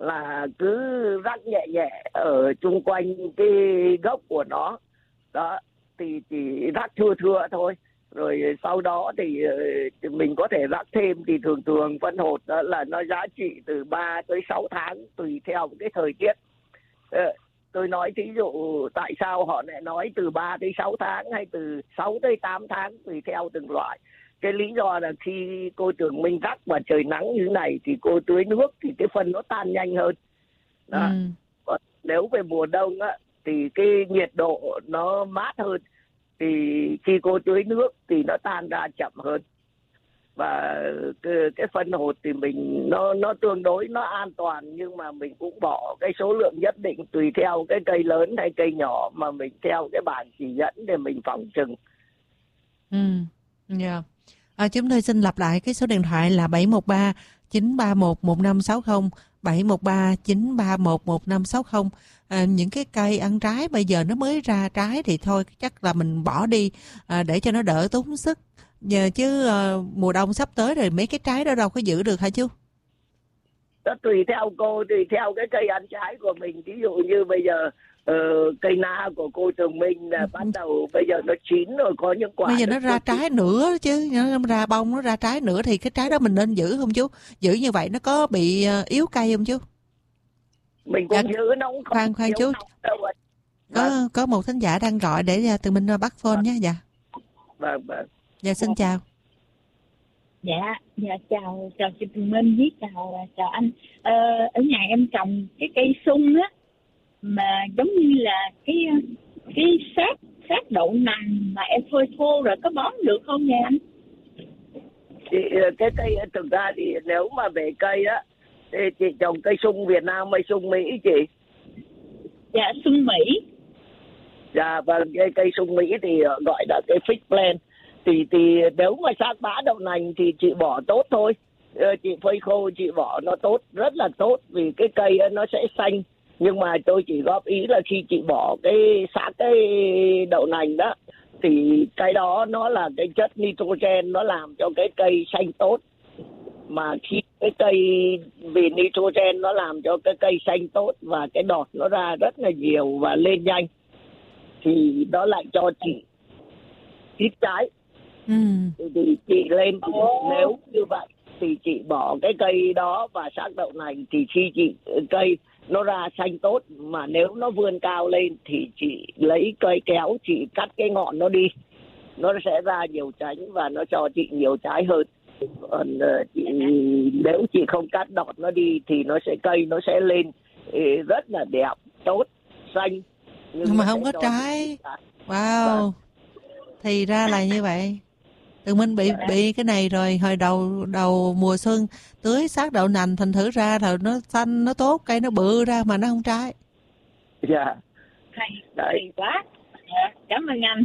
là cứ rắc nhẹ nhẹ ở chung quanh cái gốc của nó. Đó, thì chỉ rắc thưa thưa thôi. Rồi sau đó thì mình có thể rắc thêm, thì thường thường phân hột đó là nó giá trị từ 3 tới 6 tháng tùy theo cái thời tiết. Tôi nói thí dụ tại sao họ lại nói từ 3 tới 6 tháng hay từ 6 tới 8 tháng tùy theo từng loại. Cái lý do là khi cô Tường Minh rắc và trời nắng như thế này thì cô tưới nước thì cái phân nó tan nhanh hơn. Đó. Nếu về mùa đông á, thì cái nhiệt độ nó mát hơn, thì khi cô tưới nước thì nó tan ra chậm hơn. Và cái phân hột thì mình nó tương đối nó an toàn, nhưng mà mình cũng bỏ cái số lượng nhất định tùy theo cái cây lớn hay cây nhỏ mà mình theo cái bảng chỉ dẫn để mình phòng trừng. Chúng tôi xin lặp lại cái số điện thoại là 713 931 1560, 713 931 1560. Những cái cây ăn trái bây giờ nó mới ra trái thì thôi chắc là mình bỏ đi để cho nó đỡ tốn sức. Chứ mùa đông sắp tới rồi mấy cái trái đó đâu có giữ được hả chú? Đó tùy theo cô, tùy theo cái cây ăn trái của mình. Ví dụ như bây giờ cây na của cô Tường Minh là bắt đầu bây giờ nó chín rồi, có những quả bây giờ nó ra trái nữa chứ, nó ra bông, nó ra trái nữa thì cái trái đó mình nên giữ không chú? Giữ như vậy nó có bị yếu cây không chú? Mình cũng giữ nó không. Khoan chú, có một thính giả đang gọi để Tường Minh bắt phone nhé. Dạ. Vâng. Dạ xin chào. Dạ chào chị Tường Minh với chào anh. Ở nhà em trồng cái cây sung á, mà giống như là cái xác đậu nành mà em phơi khô rồi có bón được không nha anh? Thì cái cây thực ra thì nếu mà về cây á thì chị trồng cây sung Việt Nam hay sung Mỹ chị? Dạ sung Mỹ. Dạ vâng, cây sung Mỹ thì gọi là cái fig plant. Thì nếu mà xác bã đậu nành thì chị bỏ tốt thôi. Chị phơi khô chị bỏ nó tốt, rất là tốt, vì cái cây nó sẽ xanh. Nhưng mà tôi chỉ góp ý là khi chị bỏ cái xác cái đậu nành đó thì cái đó nó là cái chất nitrogen, nó làm cho cái cây xanh tốt. Mà khi cái cây vì nitrogen nó làm cho cái cây xanh tốt và cái đọt nó ra rất là nhiều và lên nhanh, thì đó lại cho chị ít trái. Thì chị lên nếu như vậy thì chị bỏ cái cây đó và xác đậu nành, thì khi chị cây nó ra xanh tốt, mà nếu nó vươn cao lên thì chị lấy cây kéo chị cắt cái ngọn nó đi, nó sẽ ra nhiều tránh và nó cho chị nhiều trái hơn. Còn nếu chị không cắt đọt nó đi thì cây nó sẽ lên rất là đẹp, tốt, xanh, nhưng mà không có trái. Wow. Thì ra là như vậy. Tường Minh bị cái này rồi, hồi đầu mùa xuân tưới xác đậu nành thành thử ra rồi nó xanh, nó tốt, cây nó bự ra mà nó không trái. Dạ. Hay quá. Cảm ơn anh.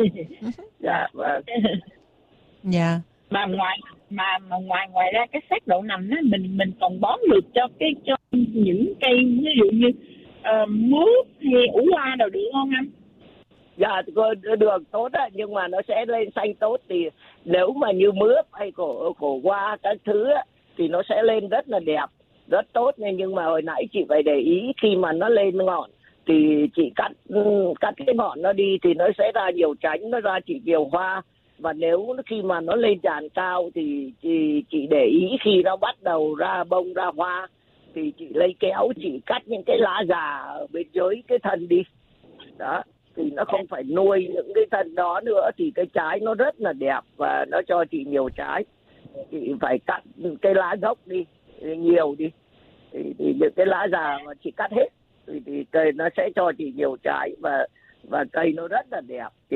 Dạ vâng. Dạ. Mà ngoài ra cái xác đậu nành á, mình còn bón được cho những cây ví dụ như mướp hay ủ hoa đâu được không anh? Dạ được tốt á, nhưng mà nó sẽ lên xanh tốt. Thì nếu mà như mướp hay cổ hoa các thứ á, thì nó sẽ lên rất là đẹp, rất tốt. Nhưng mà hồi nãy chị phải để ý khi mà nó lên ngọn thì chị cắt cái ngọn nó đi thì nó sẽ ra nhiều tránh, nó ra chỉ nhiều hoa. Và nếu khi mà nó lên tràn cao thì chị để ý khi nó bắt đầu ra bông ra hoa thì chị lấy kéo chị cắt những cái lá già ở bên dưới cái thân đi. Đó, thì nó không phải nuôi những cái thân đó nữa, thì cái trái nó rất là đẹp và nó cho chị nhiều trái. Chị phải cắt cái lá gốc đi nhiều đi, thì những cái lá già mà chị cắt hết thì cây nó sẽ cho chị nhiều trái và cây nó rất là đẹp chị.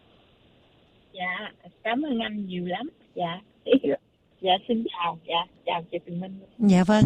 Dạ, cảm ơn anh nhiều lắm. Dạ xin chào. Chào chị Tường Minh. Dạ vâng.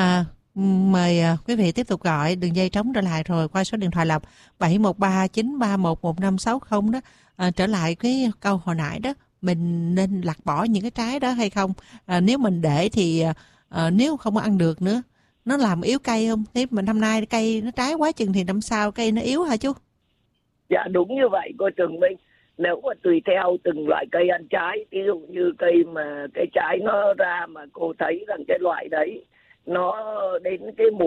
Mời quý vị tiếp tục gọi, đường dây trống trở lại rồi qua số điện thoại là 713 931 1560 đó. Trở lại cái câu hồi nãy đó, mình nên lặt bỏ những cái trái đó hay không? Nếu mình để thì nếu không ăn được nữa, nó làm yếu cây không? Nếu mà năm nay cây nó trái quá chừng thì năm sau cây nó yếu hả chú? Dạ đúng như vậy cô Tường Minh. Nếu mà tùy theo từng loại cây ăn trái, ví dụ như cây mà cái trái nó ra mà cô thấy rằng cái loại đấy nó đến cái mùa